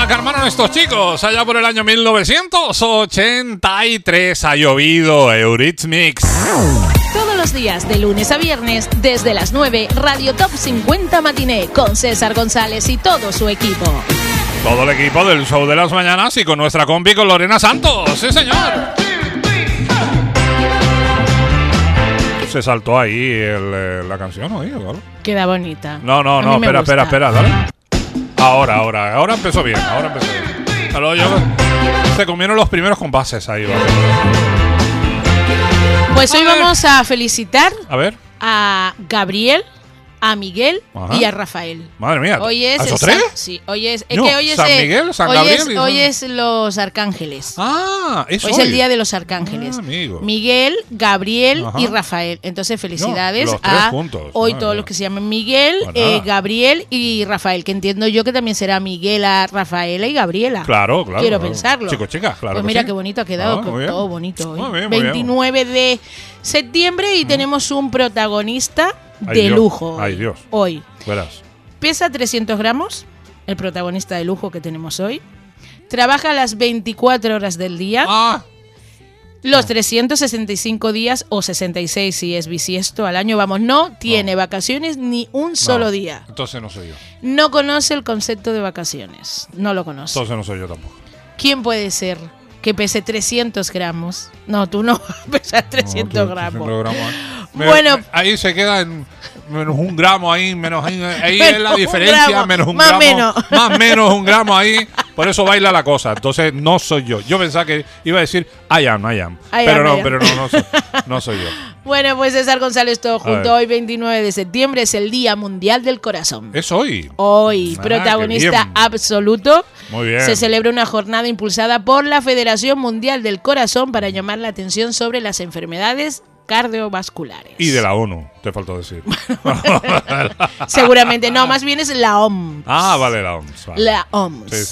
que armaron estos chicos allá por el año 1983. Ha llovido Eurythmics. Todos los días, de lunes a viernes, desde las 9, Radio Top 50 Matiné, con César González y todo su equipo. Todo el equipo del show de las mañanas y con nuestra compi, con Lorena Santos. ¡Sí, señor! Se saltó ahí la canción, ¿no? Queda bonita. No, espera, dale. Ahora empezó bien, Pero se comieron los primeros compases ahí, ¿vale? Pues hoy vamos a felicitar a Gabriel, a Miguel y a Rafael. Madre mía. Hoy es ¿Esos tres? Sí, hoy es San Miguel, San Gabriel. Hoy es los arcángeles. ¿Es hoy? Es el día de los arcángeles. Amigo. Miguel, Gabriel y Rafael. Entonces, felicidades a juntos. Hoy todos los que se llaman Miguel, Gabriel y Rafael, que entiendo yo que también será Miguel, Rafaela y Gabriela. Claro. Quiero pensarlo. Chicas, claro. Pues mira qué bonito ha quedado, todo bonito hoy. Muy bien, 29 de septiembre y tenemos un protagonista de lujo. Ay, Dios. Hoy. Verás. Pesa 300 gramos, el protagonista de lujo que tenemos hoy. Trabaja las 24 horas del día. Los 365 días o 66 si es bisiesto al año. Vamos, no tiene vacaciones ni un solo día. Entonces no soy yo. No conoce el concepto de vacaciones. No lo conoce. Entonces no soy yo tampoco. ¿Quién puede ser que pese 300 gramos? No, tú no pesas 300 gramos. Bueno, ahí se queda en menos un gramo ahí es la diferencia, menos un gramo. Más menos un gramo ahí. Por eso baila la cosa. Entonces no soy yo. Yo pensaba que iba a decir I am. Pero no soy yo. Bueno, pues César González todo junto. Hoy 29 de septiembre es el Día Mundial del Corazón. Es hoy. Protagonista absoluto. Muy bien. Se celebra una jornada impulsada por la Federación Mundial del Corazón para llamar la atención sobre las enfermedades cardiovasculares. Y de la ONU, te faltó decir. Seguramente no, más bien es la OMS. Vale, la OMS. Vale. La OMS. Sí.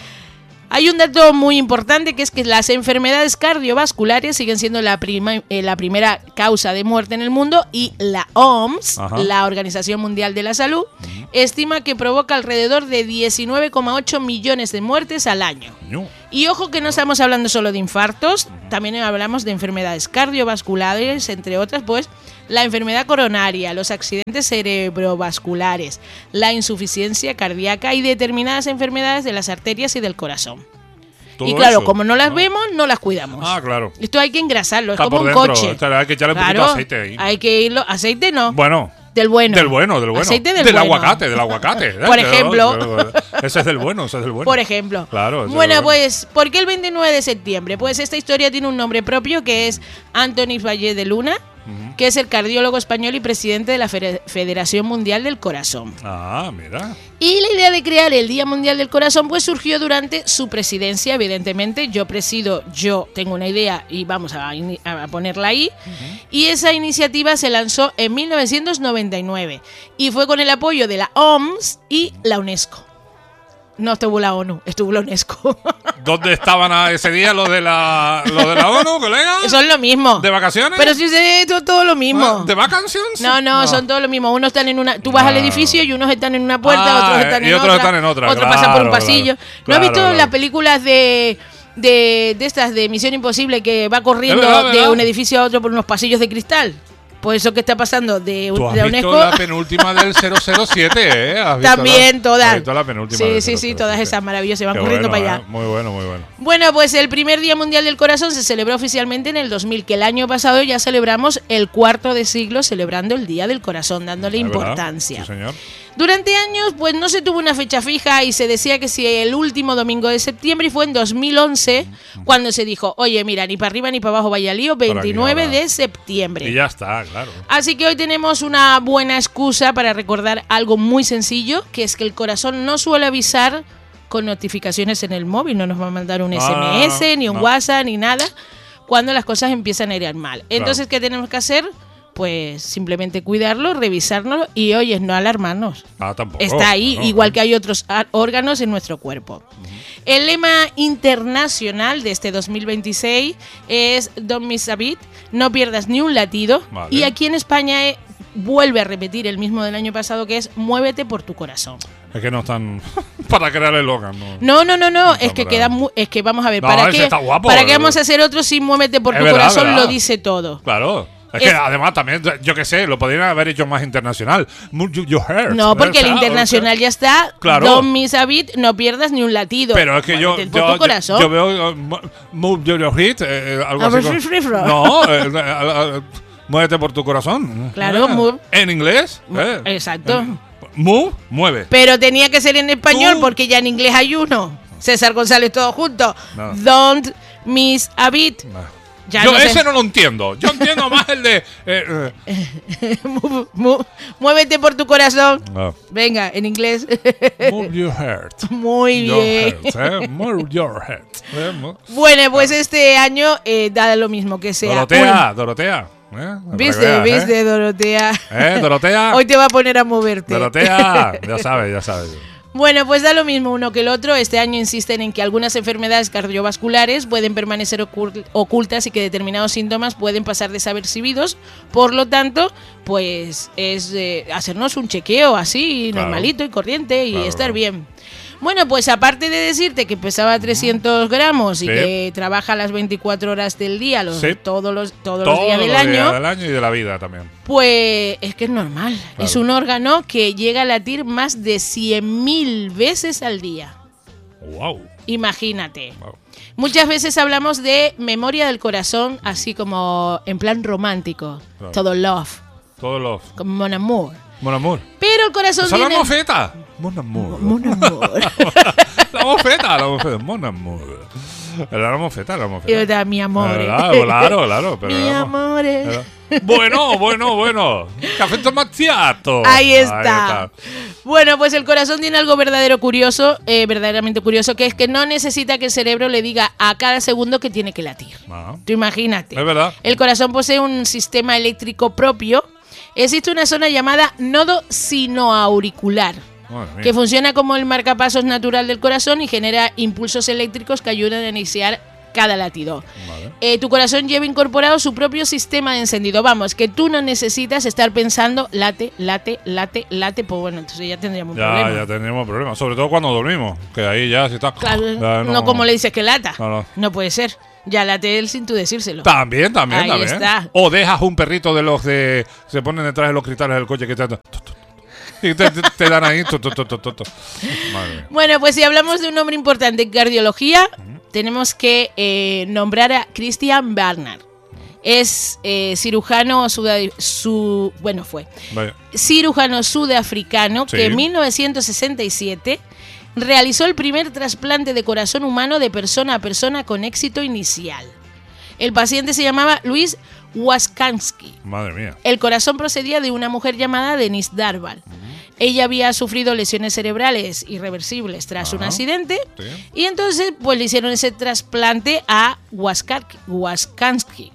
Hay un dato muy importante que es que las enfermedades cardiovasculares siguen siendo la primera causa de muerte en el mundo y la OMS, la Organización Mundial de la Salud, estima que provoca alrededor de 19,8 millones de muertes al año. Y ojo que no estamos hablando solo de infartos, también hablamos de enfermedades cardiovasculares, entre otras, pues la enfermedad coronaria, los accidentes cerebrovasculares, la insuficiencia cardíaca y determinadas enfermedades de las arterias y del corazón. Y claro, eso, como no las vemos, no las cuidamos. Claro. Esto hay que engrasarlo, está es como un dentro, coche. Hay que echarle un poquito de aceite ahí. Hay que irlo, aceite no. Bueno. Del bueno. Aceite del bueno. Aguacate. Por ejemplo. Ese es del bueno. Por ejemplo. Claro. Bueno, pues, ¿por qué el 29 de septiembre? Pues esta historia tiene un nombre propio que es Antoni Valle de Luna, que es el cardiólogo español y presidente de la Federación Mundial del Corazón. Mira. Y la idea de crear el Día Mundial del Corazón pues surgió durante su presidencia, evidentemente. Yo tengo una idea y vamos a ponerla ahí. Y esa iniciativa se lanzó en 1999 y fue con el apoyo de la OMS y la UNESCO. No estuvo la ONU, estuvo la UNESCO. ¿Dónde estaban ese día los de la ONU, colega? Son lo mismo. ¿De vacaciones? Pero si es todo lo mismo. ¿De vacaciones? No, son todo lo mismo. Unos están en una... Tú vas al edificio y unos están en una puerta, otros están en otra. Y otros están en otra. Otros pasan por un pasillo. ¿No has visto las películas de estas de Misión Imposible que va corriendo de un edificio a otro por unos pasillos de cristal? Pues eso que está pasando de UNESCO. ¿Tú has visto la penúltima del 007, También todas. ¿Has visto la penúltima sí, todas esas maravillosas van corriendo para allá. Muy bueno. Bueno, pues el primer Día Mundial del Corazón se celebró oficialmente en el 2000, que el año pasado ya celebramos el cuarto de siglo celebrando el Día del Corazón, dándole importancia. Sí, señor. Durante años, pues no se tuvo una fecha fija y se decía que si el último domingo de septiembre, y fue en 2011 cuando se dijo, oye, mira, ni para arriba ni para abajo vaya lío, 29 de septiembre. Y ya está, claro. Así que hoy tenemos una buena excusa para recordar algo muy sencillo, que es que el corazón no suele avisar con notificaciones en el móvil, no nos va a mandar un SMS, ni un WhatsApp, ni nada, cuando las cosas empiezan a ir mal. Entonces, ¿qué tenemos que hacer? Pues simplemente cuidarlo, revisarlo y, oye, no alarmarnos. Tampoco. Está ahí, igual que hay otros órganos en nuestro cuerpo. El lema internacional de este 2026 es Don't miss a beat, no pierdas ni un latido. Vale. Y aquí en España vuelve a repetir el mismo del año pasado, que es Muévete por tu corazón. Es que no están para crear el eslogan. No. Es que es que vamos a ver, ¿para qué vamos a hacer otro si Muévete por tu corazón lo dice todo? Claro. Es que además también, yo qué sé, lo podrían haber hecho más internacional. Move Your Heart. No, porque el internacional ya está. Claro. Don't miss a beat, no pierdas ni un latido. Pero es que yo veo Move Your Heart, algo así. No, Muévete por tu corazón. Claro, move. ¿En inglés? Exacto. Move, mueve. Pero tenía que ser en español porque ya en inglés hay uno. César González, todo junto. No. Don't miss a beat. No. Yo ese no lo entiendo. Yo entiendo más el de... Muévete por tu corazón. No. Venga, en inglés. Move your heart. Muy bien. Move your heart. Bueno, pues este año da lo mismo que sea. Dorotea. ¿Viste, Dorotea? Dorotea. Hoy te va a poner a moverte. Dorotea. Ya sabes. Bueno, pues da lo mismo uno que el otro. Este año insisten en que algunas enfermedades cardiovasculares pueden permanecer ocultas y que determinados síntomas pueden pasar desapercibidos. Por lo tanto, pues es hacernos un chequeo así, normalito y corriente y estar bien. Bueno, pues aparte de decirte que pesaba 300 gramos y que trabaja las 24 horas del día, todos los días del año. Y de la vida también. Pues es que es normal. Claro. Es un órgano que llega a latir más de 100.000 veces al día. ¡Wow! Imagínate. Wow. Muchas veces hablamos de memoria del corazón, así como en plan romántico. Claro. Todo love. Como Mon Amour. Mon Amour. Pero el corazón tiene... la mofeta. Mon Amour. La mofeta. Mon Amour. La mofeta. Yo da mi amore. Claro. Pero mi amore. Bueno. Café macchiato. Ahí está. Bueno, pues el corazón tiene algo verdaderamente curioso, que es que no necesita que el cerebro le diga a cada segundo que tiene que latir. Tú imagínate. Es verdad. El corazón posee un sistema eléctrico propio. Existe una zona llamada nodo sinoauricular, que funciona como el marcapasos natural del corazón y genera impulsos eléctricos que ayudan a iniciar cada latido. Vale. Tu corazón lleva incorporado su propio sistema de encendido. Vamos, que tú no necesitas estar pensando late. Pues bueno, entonces ya tendríamos problema. Ya tendríamos problemas, sobre todo cuando dormimos, que ahí ya se está... Claro, no como le dices que lata. No puede ser. Ya late él sin tú decírselo. También. Ahí está. O dejas un perrito de los de... Se ponen detrás de los cristales del coche que y te dan ahí. Bueno, pues si hablamos de un hombre importante en cardiología, tenemos que nombrar a Christian Barnard. Es cirujano cirujano sudafricano que en 1967 realizó el primer trasplante de corazón humano de persona a persona con éxito inicial. El paciente se llamaba Louis Waskansky. Madre mía. El corazón procedía de una mujer llamada Denise Darval. Ella había sufrido lesiones cerebrales irreversibles tras un accidente y entonces pues le hicieron ese trasplante a Waskansky.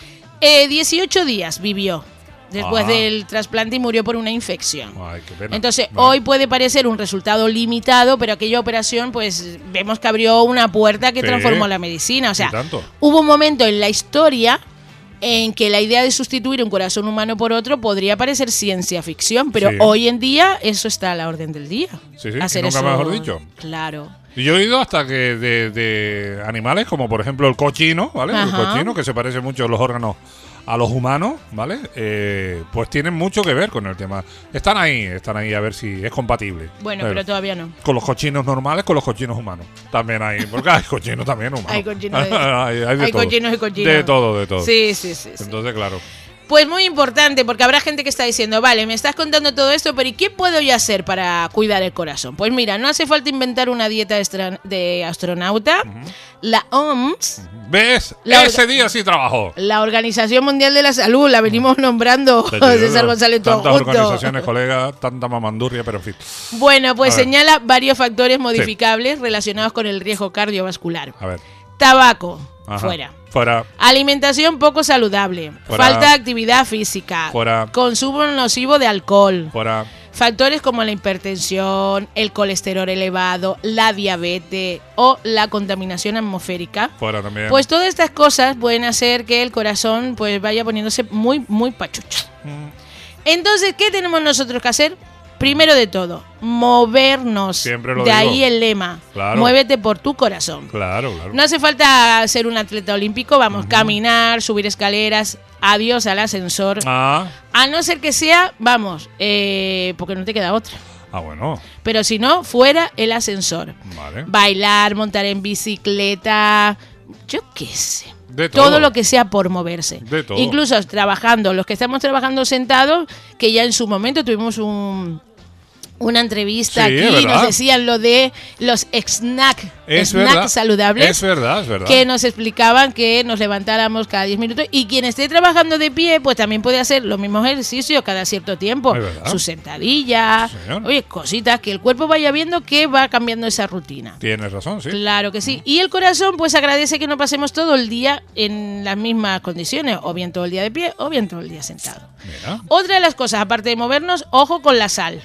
18 días vivió después del trasplante y murió por una infección. Ay, qué pena. Entonces, hoy puede parecer un resultado limitado, pero aquella operación, pues, vemos que abrió una puerta que transformó la medicina. O sea, hubo un momento en la historia en que la idea de sustituir un corazón humano por otro podría parecer ciencia ficción, pero hoy en día eso está a la orden del día. Hacer nunca mejor dicho. Claro. Y yo he oído hasta que de animales, como por ejemplo el cochino, ¿vale? El cochino, que se parece mucho a los órganos a los humanos, ¿vale? Pues tienen mucho que ver con el tema. Están ahí a ver si es compatible. Bueno, pero todavía no. Con los cochinos normales, con los cochinos humanos. También hay, porque hay cochinos también humanos. Hay cochinos hay cochinos y cochinos. De todo. Sí. Entonces, claro. Pues muy importante, porque habrá gente que está diciendo, vale, me estás contando todo esto, pero ¿y qué puedo yo hacer para cuidar el corazón? Pues mira, no hace falta inventar una dieta de astronauta. La OMS... ¿Ves? Ese día sí trabajó. La Organización Mundial de la Salud, la venimos nombrando, César González, todo junto. Tantas organizaciones, colega, tanta mamandurria, pero en fin. Bueno, pues señala varios factores modificables relacionados con el riesgo cardiovascular. A ver. Tabaco, fuera. Fuera. Alimentación poco saludable. Fuera. Falta de actividad física. Fuera. Consumo nocivo de alcohol. Fuera. Factores como la hipertensión, el colesterol elevado, la diabetes o la contaminación atmosférica. Fuera también. Pues todas estas cosas pueden hacer que el corazón pues vaya poniéndose muy, muy pachucho. Entonces, ¿qué tenemos nosotros que hacer? Primero de todo, movernos. Siempre lo de digo. Ahí el lema. Claro. Muévete por tu corazón. Claro. No hace falta ser un atleta olímpico, vamos, caminar, subir escaleras, adiós al ascensor. A no ser que sea, vamos, porque no te queda otra. Bueno. Pero si no, fuera el ascensor. Vale. Bailar, montar en bicicleta, yo qué sé. De todo. Todo lo que sea por moverse. De todo. Incluso trabajando, los que estamos trabajando sentados, que ya en su momento tuvimos una entrevista Sí, aquí, es nos decían lo de los snacks saludables. Es verdad. Que nos explicaban que nos levantáramos cada 10 minutos y quien esté trabajando de pie, pues también puede hacer los mismos ejercicios cada cierto tiempo. Su sentadilla, oye, cositas, que el cuerpo vaya viendo que va cambiando esa rutina. Tienes razón, sí. Claro que sí. Y el corazón, pues agradece que no pasemos todo el día en las mismas condiciones, o bien todo el día de pie, o bien todo el día sentado. Mira. Otra de las cosas, aparte de movernos, ojo con la sal.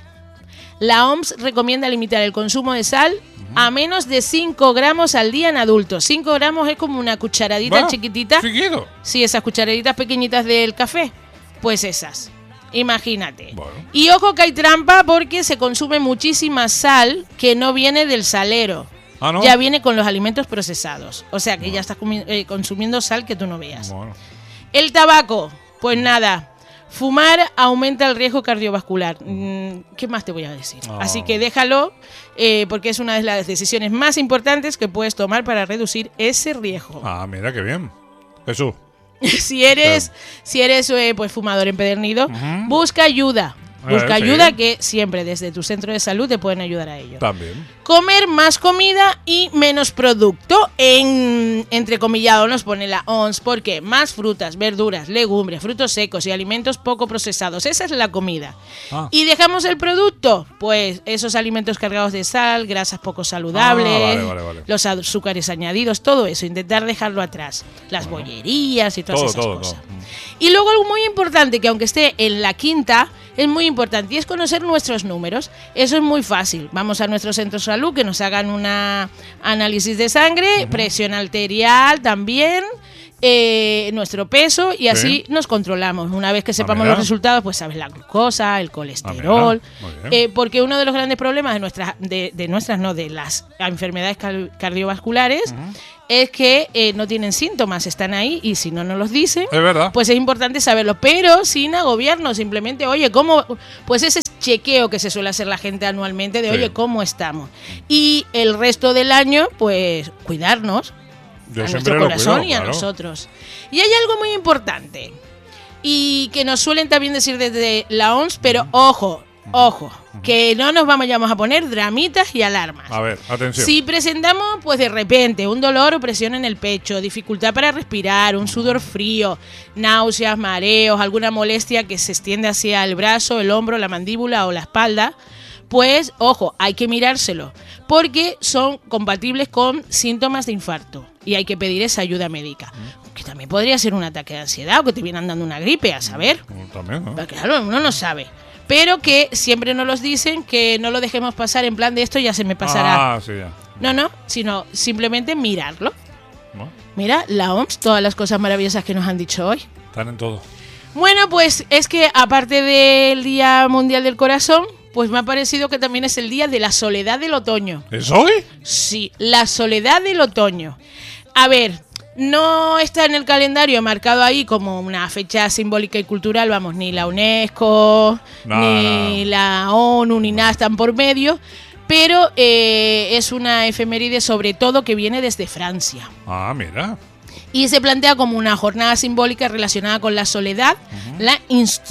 La OMS recomienda limitar el consumo de sal a menos de 5 gramos al día en adultos. 5 gramos es como una cucharadita chiquitita. Chiquito. Sí, esas cucharaditas pequeñitas del café. Pues esas. Imagínate. Bueno. Y ojo que hay trampa porque se consume muchísima sal que no viene del salero. ¿No? Ya viene con los alimentos procesados. O sea que ya estás consumiendo sal que tú no veas. Bueno. El tabaco. Pues nada. Fumar aumenta el riesgo cardiovascular. ¿Qué más te voy a decir? Así que déjalo, porque es una de las decisiones más importantes que puedes tomar para reducir ese riesgo. Mira qué bien. Jesús. si eres pues fumador empedernido, busca ayuda. Busca ayuda, que siempre desde tu centro de salud te pueden ayudar a ello. También. Comer más comida y menos producto. Entrecomillado nos pone la OMS, porque más frutas, verduras, legumbres, frutos secos y alimentos poco procesados. Esa es la comida. Y dejamos el producto, pues esos alimentos cargados de sal, grasas poco saludables, vale. los azúcares añadidos, todo eso, intentar dejarlo atrás. Las bollerías y todas esas cosas. Y luego algo muy importante, que aunque esté en la quinta, es muy importante, y es conocer nuestros números. Eso es muy fácil. Vamos a nuestro centro de salud, que nos hagan un análisis de sangre, presión arterial también, nuestro peso, y así nos controlamos. Una vez que sepamos los resultados, pues sabes la glucosa, el colesterol, porque uno de los grandes problemas de las enfermedades cardiovasculares es que no tienen síntomas, están ahí, y si no nos los dicen, pues es importante saberlo, pero sin agobiarnos, simplemente, oye, ¿cómo? Pues ese chequeo que se suele hacer la gente anualmente de, oye, ¿cómo estamos? Y el resto del año, pues cuidarnos. Yo a nuestro corazón y a nosotros. Y hay algo muy importante, y que nos suelen también decir desde la OMS, pero ojo, que no nos vayamos a poner dramitas y alarmas. A ver, atención. Si presentamos, pues de repente, un dolor o presión en el pecho, dificultad para respirar, un sudor frío, náuseas, mareos, alguna molestia que se extiende hacia el brazo, el hombro, la mandíbula o la espalda, pues, ojo, hay que mirárselo, porque son compatibles con síntomas de infarto y hay que pedir esa ayuda médica. Que también podría ser un ataque de ansiedad o que te vienen dando una gripe, a saber. También, ¿no? Porque, claro, uno no sabe. Pero que siempre nos los dicen, que no lo dejemos pasar en plan de esto ya se me pasará. Sí, ya. No, sino simplemente mirarlo. ¿No? Mira, la OMS, todas las cosas maravillosas que nos han dicho hoy. Están en todo. Bueno, pues es que aparte del Día Mundial del Corazón, pues me ha parecido que también es el Día de la Soledad del Otoño. ¿Es hoy? Sí, la soledad del otoño. A ver, no está en el calendario marcado ahí como una fecha simbólica y cultural, vamos, ni la UNESCO, ni la ONU, ni nada están por medio, pero es una efeméride sobre todo que viene desde Francia. Mira. Y se plantea como una jornada simbólica relacionada con la soledad, la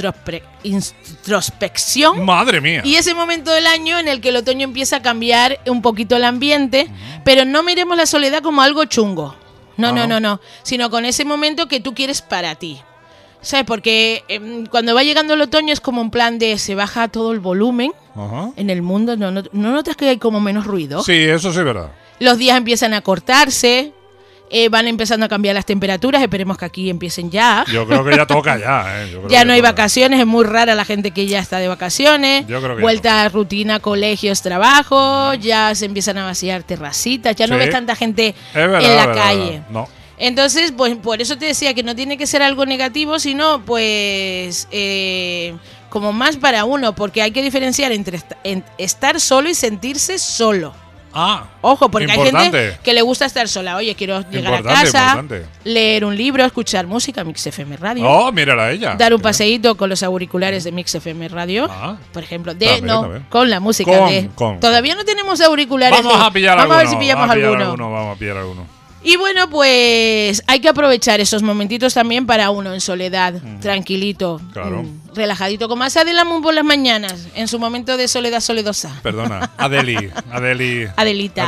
introspección. ¡Madre mía! Y ese momento del año en el que el otoño empieza a cambiar un poquito el ambiente, pero no miremos la soledad como algo chungo. No, sino con ese momento que tú quieres para ti. ¿Sabes? Porque cuando va llegando el otoño es como un plan de se baja todo el volumen en el mundo. ¿No notas que hay como menos ruido? Sí, eso sí es verdad. Los días empiezan a cortarse. Van empezando a cambiar las temperaturas, esperemos que aquí empiecen ya. Yo creo que ya toca ya. Ya no hay vacaciones, es muy rara la gente que ya está de vacaciones. Yo creo que vuelta a rutina, colegios, trabajo, ya se empiezan a vaciar terracitas, ya no ves tanta gente en la calle. No. Entonces, pues por eso te decía que no tiene que ser algo negativo, sino pues como más para uno, porque hay que diferenciar entre estar solo y sentirse solo. Ojo, porque hay gente que le gusta estar sola. Oye, quiero llegar a casa, leer un libro, escuchar música, Mix FM Radio. Oh, mírala a ella. Dar un paseíto con los auriculares de Mix FM Radio, por ejemplo. Con la música Todavía no tenemos auriculares. Vamos a pillar Vamos alguno. A ver si pillamos alguno. Vamos a pillar alguno. Y bueno, pues hay que aprovechar esos momentitos también para uno en soledad, tranquilito, relajadito, como hace Adelamón por las mañanas, en su momento de soledad soledosa. Perdona, Adelita.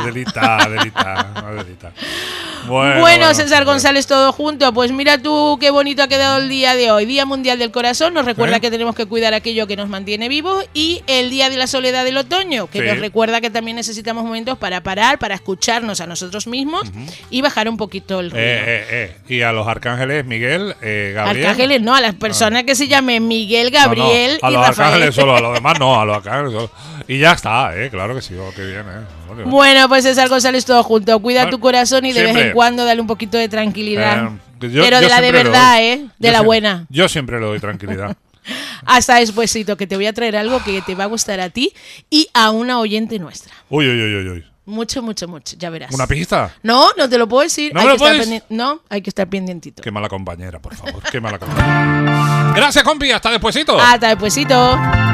Bueno, César González, todo junto. Pues mira tú qué bonito ha quedado el día de hoy. Día Mundial del Corazón, nos recuerda que tenemos que cuidar aquello que nos mantiene vivos. Y el Día de la Soledad del Otoño, que nos recuerda que también necesitamos momentos para parar, para escucharnos a nosotros mismos y bajar un poquito el ruido. Y a los arcángeles, Miguel, Gabriel. Arcángeles no, a las personas que se llamen Miguel, Gabriel a y los Rafael. Arcángeles solo, a los demás no, a los arcángeles solo. Y ya está, claro que sí, qué bien, Bueno, pues César González, todo junto. Cuida tu corazón y de vez en cuando dale un poquito de tranquilidad. Pero de la de verdad, de la buena. Yo siempre le doy tranquilidad. Hasta despuesito, que te voy a traer algo que te va a gustar a ti y a una oyente nuestra. Uy. Mucho, ya verás. ¿Una pista? No te lo puedo decir. ¿No me lo puedes? Hay que estar pendientito. Qué mala compañera, por favor. Qué mala compañera. Gracias, compi. Hasta despuesito. Hasta despuesito.